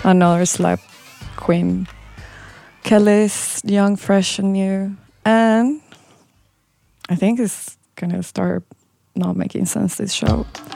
another slap queen. Kelly's young, fresh, and new. And I think it's gonna start not making sense, this show.